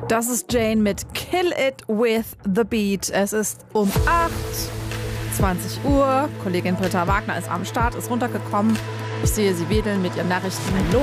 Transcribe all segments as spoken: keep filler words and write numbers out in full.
Das ist Jane mit Kill It With The Beat. Es ist um acht Uhr zwanzig Uhr. Kollegin Britta Wagner ist am Start, ist runtergekommen. Ich sehe sie wedeln mit ihren Nachrichten. Hallo.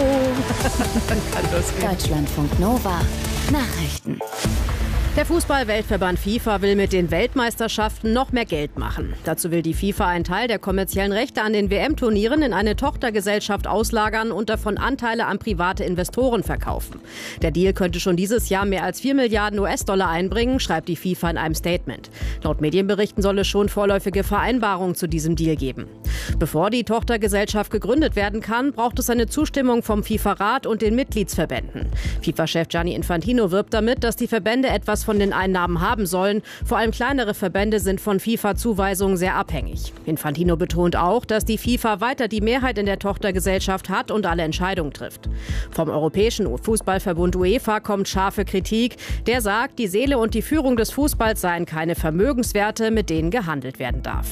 Deutschlandfunk Nova. Nachrichten. Der Fußball-Weltverband FIFA will mit den Weltmeisterschaften noch mehr Geld machen. Dazu will die FIFA einen Teil der kommerziellen Rechte an den W M-Turnieren in eine Tochtergesellschaft auslagern und davon Anteile an private Investoren verkaufen. Der Deal könnte schon dieses Jahr mehr als vier Milliarden U S-Dollar einbringen, schreibt die FIFA in einem Statement. Laut Medienberichten soll es schon vorläufige Vereinbarungen zu diesem Deal geben. Bevor die Tochtergesellschaft gegründet werden kann, braucht es eine Zustimmung vom FIFA-Rat und den Mitgliedsverbänden. FIFA-Chef Gianni Infantino wirbt damit, dass die Verbände etwas von den Einnahmen haben sollen. Vor allem kleinere Verbände sind von FIFA-Zuweisungen sehr abhängig. Infantino betont auch, dass die FIFA weiter die Mehrheit in der Tochtergesellschaft hat und alle Entscheidungen trifft. Vom Europäischen Fußballverbund UEFA kommt scharfe Kritik. Der sagt, die Seele und die Führung des Fußballs seien keine Vermögenswerte, mit denen gehandelt werden darf.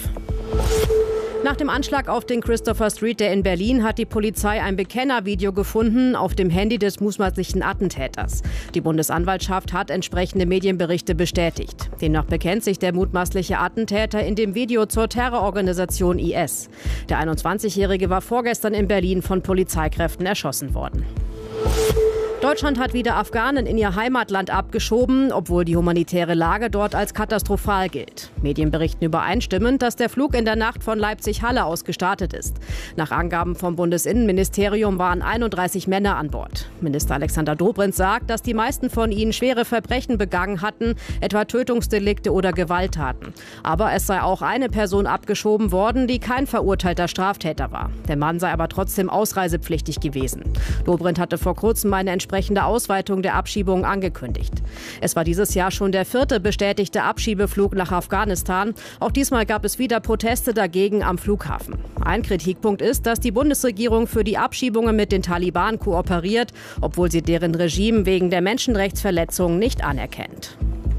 Nach dem Anschlag auf den Christopher Street Day in Berlin hat die Polizei ein Bekennervideo gefunden auf dem Handy des mutmaßlichen Attentäters. Die Bundesanwaltschaft hat entsprechende Medienberichte bestätigt. Demnach bekennt sich der mutmaßliche Attentäter in dem Video zur Terrororganisation I S. Der einundzwanzigjährige war vorgestern in Berlin von Polizeikräften erschossen worden. Deutschland hat wieder Afghanen in ihr Heimatland abgeschoben, obwohl die humanitäre Lage dort als katastrophal gilt. Medien berichten übereinstimmend, dass der Flug in der Nacht von Leipzig-Halle aus gestartet ist. Nach Angaben vom Bundesinnenministerium waren einunddreißig Männer an Bord. Minister Alexander Dobrindt sagt, dass die meisten von ihnen schwere Verbrechen begangen hatten, etwa Tötungsdelikte oder Gewalttaten. Aber es sei auch eine Person abgeschoben worden, die kein verurteilter Straftäter war. Der Mann sei aber trotzdem ausreisepflichtig gewesen. Dobrindt hatte vor kurzem eine entsprechende Ausweitung der Abschiebung angekündigt. Es war dieses Jahr schon der vierte bestätigte Abschiebeflug nach Afghanistan. Auch diesmal gab es wieder Proteste dagegen am Flughafen. Ein Kritikpunkt ist, dass die Bundesregierung für die Abschiebungen mit den Taliban kooperiert, obwohl sie deren Regime wegen der Menschenrechtsverletzungen nicht anerkennt.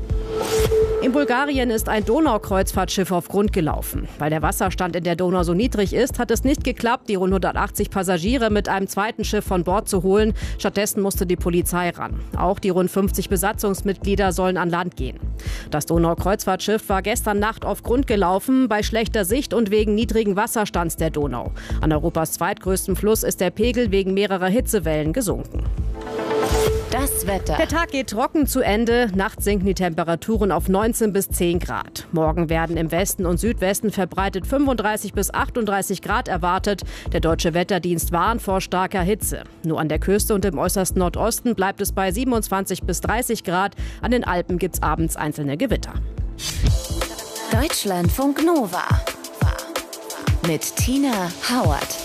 In Bulgarien ist ein Donaukreuzfahrtschiff auf Grund gelaufen. Weil der Wasserstand in der Donau so niedrig ist, hat es nicht geklappt, die rund hundertachtzig Passagiere mit einem zweiten Schiff von Bord zu holen. Stattdessen musste die Polizei ran. Auch die rund fünfzig Besatzungsmitglieder sollen an Land gehen. Das Donaukreuzfahrtschiff war gestern Nacht auf Grund gelaufen, bei schlechter Sicht und wegen niedrigen Wasserstands der Donau. An Europas zweitgrößtem Fluss ist der Pegel wegen mehrerer Hitzewellen gesunken. Das Wetter. Der Tag geht trocken zu Ende. Nachts sinken die Temperaturen auf neunzehn bis zehn Grad. Morgen werden im Westen und Südwesten verbreitet fünfunddreißig bis achtunddreißig Grad erwartet. Der Deutsche Wetterdienst warnt vor starker Hitze. Nur an der Küste und im äußersten Nordosten bleibt es bei siebenundzwanzig bis dreißig Grad. An den Alpen gibt es abends einzelne Gewitter. Deutschlandfunk Nova. Mit Tina Howard.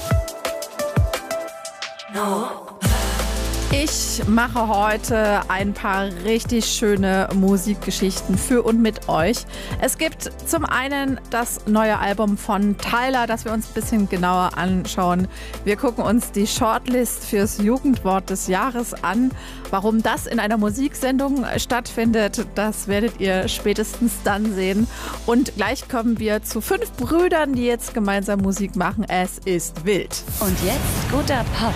No. Ich mache heute ein paar richtig schöne Musikgeschichten für und mit euch. Es gibt zum einen das neue Album von Tyler, das wir uns ein bisschen genauer anschauen. Wir gucken uns die Shortlist fürs Jugendwort des Jahres an. Warum das in einer Musiksendung stattfindet, das werdet ihr spätestens dann sehen. Und gleich kommen wir zu fünf Brüdern, die jetzt gemeinsam Musik machen. Es ist wild. Und jetzt guter Pop.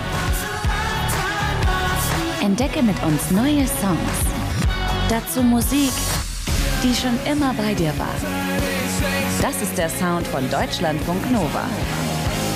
Entdecke mit uns neue Songs. Dazu Musik, die schon immer bei dir war. Das ist der Sound von Deutschlandfunk Nova.